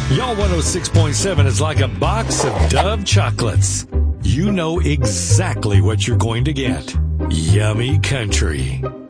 Y'all 106.7 is like a box of Dove chocolates. You know exactly what you're going to get. Yummy country.